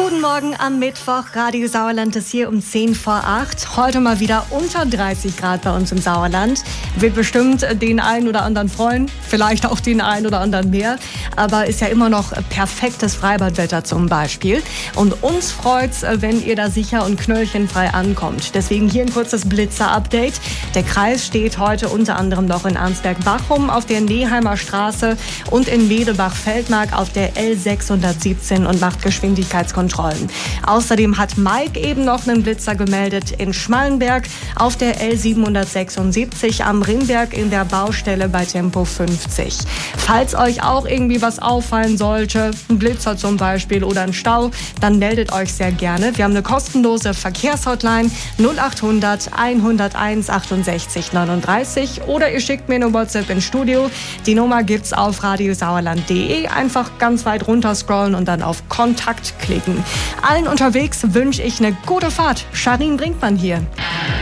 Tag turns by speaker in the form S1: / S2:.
S1: Guten Morgen am Mittwoch. Radio Sauerland ist hier um 10 vor 8. Heute mal wieder unter 30 Grad bei uns im Sauerland. Wird bestimmt den einen oder anderen freuen, vielleicht auch den einen oder anderen mehr. Aber ist ja immer noch perfektes Freibadwetter zum Beispiel. Und uns freut's, wenn ihr da sicher und knöllchenfrei ankommt. Deswegen hier ein kurzes Blitzer-Update. Der Kreis steht heute unter anderem noch in Arnsberg-Bachum auf der Neheimer Straße und in Medebach-Feldmark auf der L617 und macht Geschwindigkeitskontrollen. Außerdem hat Mike eben noch einen Blitzer gemeldet in Schmallenberg auf der L776 am Ringberg in der Baustelle bei Tempo 50. Falls euch auch irgendwie was auffallen sollte, ein Blitzer zum Beispiel oder ein Stau, dann meldet euch sehr gerne. Wir haben eine kostenlose Verkehrshotline 0800 101 68 39 oder ihr schickt mir eine WhatsApp ins Studio. Die Nummer gibt's auf radiosauerland.de. Einfach ganz weit runter scrollen und dann auf Kontakt klicken. Allen unterwegs wünsche ich eine gute Fahrt. Sharin Brinkmann hier.